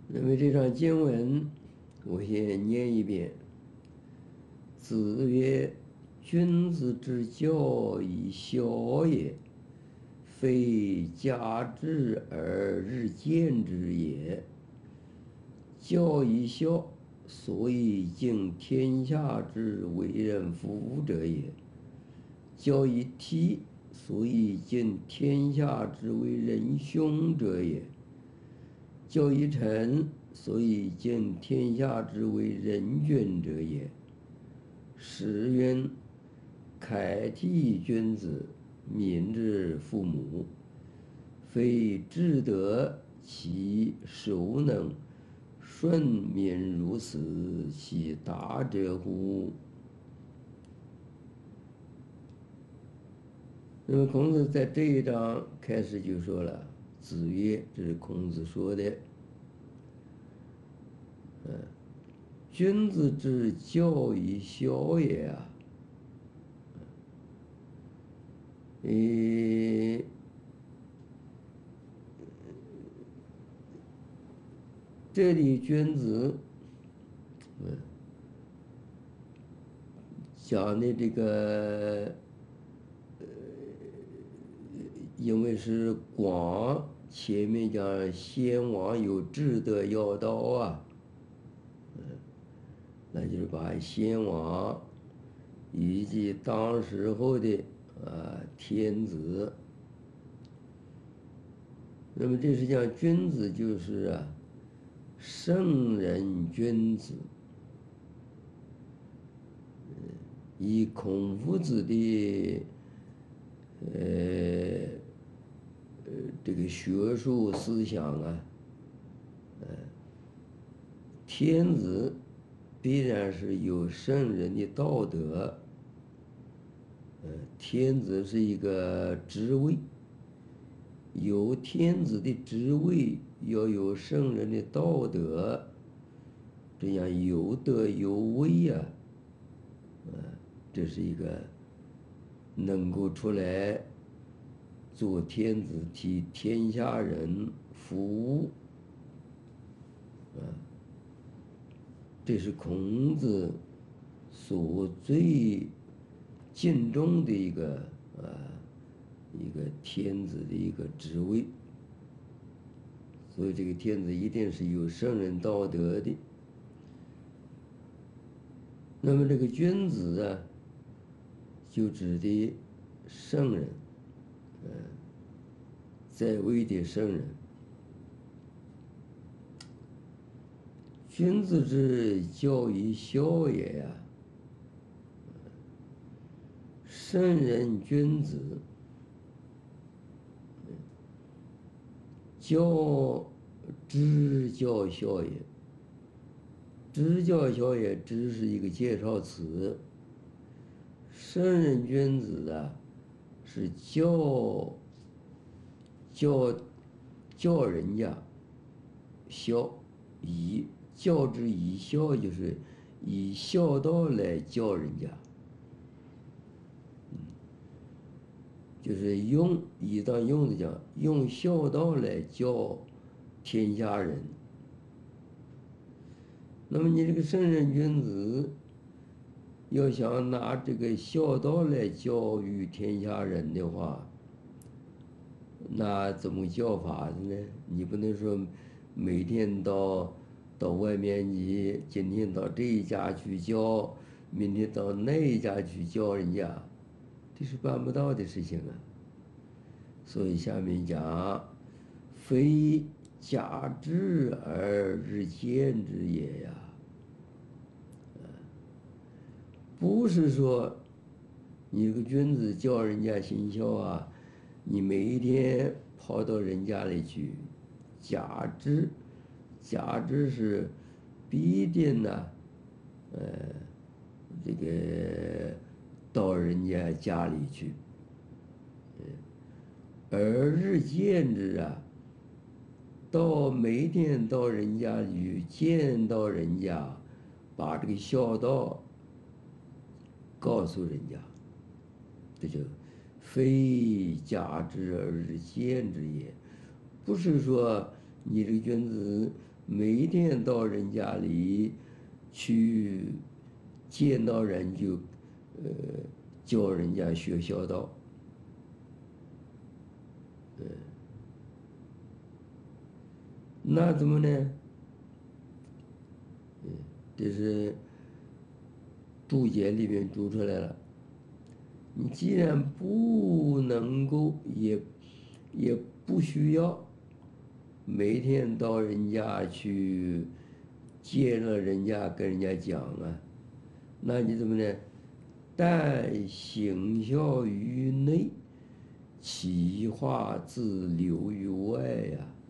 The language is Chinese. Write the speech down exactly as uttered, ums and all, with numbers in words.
那么这段经文，我先念一遍。子曰：君子之教以小也，非假之而日见之也。教以小，所以敬天下之为人父者也；教以悌，所以敬天下之为人兄者也；教以诚，所以敬天下之为人君者也。时曰：凯悌君子，民之父母，非至德其孰能顺民如斯，其大者乎？那么孔子在这一章开始就说了，子曰，这是孔子说的，嗯，君子之教以小也啊。呃，这里君子，嗯，讲的这个，呃，因为是广，前面讲先王有至德要道啊，嗯，那就是把先王以及当时候的啊天子，那么这是讲君子就是啊圣人君子。以孔夫子的呃呃这个学术思想啊，呃，天子必然是有圣人的道德，呃，天子是一个职位，有天子的职位，要有圣人的道德，这样有德有位呀，呃，这是一个能够出来做天子，替天下人服务，啊，这是孔子所最敬重的一个啊一个天子的一个职位，所以这个天子一定是有圣人道德的。那么这个君子啊，就指的圣人，嗯，在位的圣人。君子之教以小也呀，圣人君子，教之教小也。之教小也，之是一个介绍词。圣人君子啊，是教教教人家孝，以教之以孝，就是以孝道来教人家，嗯，就是用以当用的讲，用孝道来教天下人。那么你这个圣人君子，要想拿这个孝道来教育天下人的话，那怎么教法子呢？你不能说每天到到外面去，今天到这一家去教，明天到那一家去教人家，这是办不到的事情啊。所以下面讲，非假之而日见之也呀。不是说你这个君子教人家行孝啊，你每一天跑到人家里去，假之，假之是必定呢，呃，这个到人家家里去，而日见之啊，到每天到人家去见到人家，把这个孝道告诉人家，这就非假之而日见之也。不是说你这个君子每天到人家里去见到人就呃教人家学孝道。嗯，那怎么呢？嗯，这是注解里面注出来了。你既然不能够，也也不需要每天到人家去见了人家跟人家讲啊，那你怎么呢？但行孝于内，其化自流于外呀、啊。